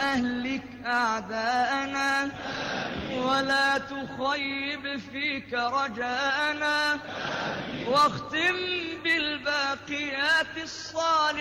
أهلك أعداءنا ولا تخيب فيك رجاءنا واختم بالباقيات الصالحات